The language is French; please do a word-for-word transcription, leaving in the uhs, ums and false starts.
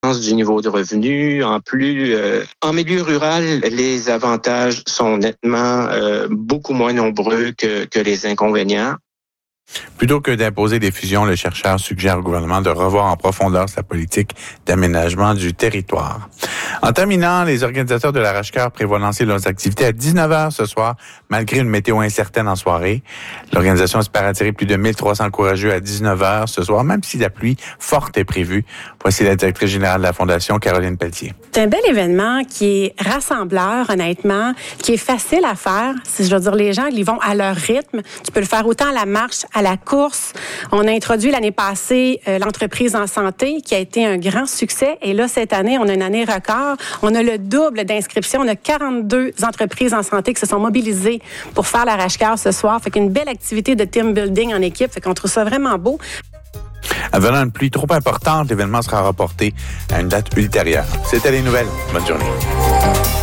conséquence du niveau de revenu. En plus, euh, en milieu rural, les avantages sont nettement euh, beaucoup moins nombreux que, que les inconvénients. Plutôt que d'imposer des fusions, le chercheur suggère au gouvernement de revoir en profondeur sa politique d'aménagement du territoire. En terminant, les organisateurs de l'Arrache-Cœur prévoient lancer leurs activités à dix-neuf heures ce soir, malgré une météo incertaine en soirée. L'organisation espère attirer plus de mille trois cents courageux à dix-neuf heures ce soir, même si la pluie forte est prévue. Voici la directrice générale de la Fondation, Caroline Pelletier. C'est un bel événement qui est rassembleur, honnêtement, qui est facile à faire. Si je veux dire, les gens, ils vont à leur rythme. Tu peux le faire autant à la marche, à la course. On a introduit l'année passée euh, l'entreprise en santé, qui a été un grand succès. Et là, cette année, on a une année record. On a le double d'inscriptions. On a quarante-deux entreprises en santé qui se sont mobilisées pour faire l'Arrache-Cœur ce soir. Fait qu'une belle activité de team building en équipe. Fait qu'on trouve ça vraiment beau. Avenant une pluie trop importante, l'événement sera reporté à une date ultérieure. C'était les nouvelles. Bonne journée.